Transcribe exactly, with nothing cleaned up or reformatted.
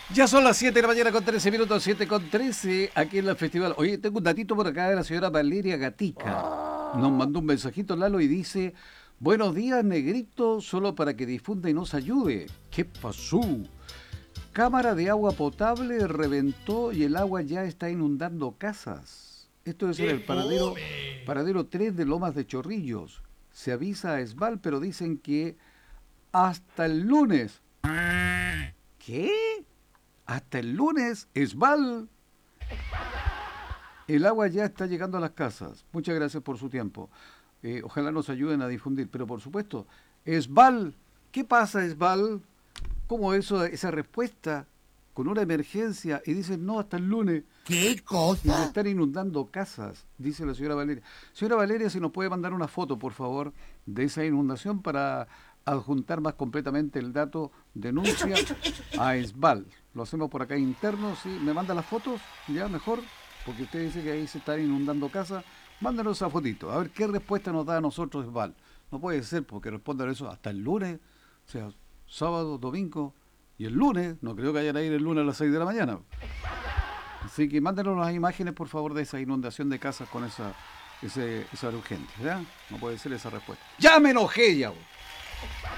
Ya son las siete de la mañana con trece minutos, siete con trece aquí en el festival. Oye, tengo un datito por acá de la señora Valeria Gatica. Nos mandó un mensajito, Lalo, y dice: buenos días, negrito, solo para que difunda y nos ayude. ¿Qué pasó? Cámara de agua potable reventó y el agua ya está inundando casas. Esto debe ser el paradero, paradero tres de Lomas de Chorrillos. Se avisa a Esbal, pero dicen que hasta el lunes. ¿Qué? Hasta el lunes, Esbal. El agua ya está llegando a las casas. Muchas gracias por su tiempo. Eh, ojalá nos ayuden a difundir. Pero por supuesto, Esbal, ¿qué pasa, Esbal? ¿Cómo eso, esa respuesta con una emergencia y dicen no hasta el lunes? ¿Qué Y ya cosa? están inundando casas, dice la señora Valeria. Señora Valeria, si nos puede mandar una foto, por favor, de esa inundación para adjuntar más completamente el dato, Eso, denuncia eso, eso, eso. a Esbal. Lo hacemos por acá interno, ¿sí? ¿Me manda las fotos? Ya, mejor, porque usted dice que ahí se están inundando casas. Mándanos esa fotito, a ver qué respuesta nos da a nosotros Esbal. No puede ser porque respondan eso hasta el lunes, o sea, sábado, domingo y el lunes. No creo que vayan a ir el lunes a las seis de la mañana. Así que mándenos las imágenes, por favor, de esa inundación de casas con esa, ese, esa urgencia, ¿ya? No puede ser esa respuesta. ¡Ya me enojé ya!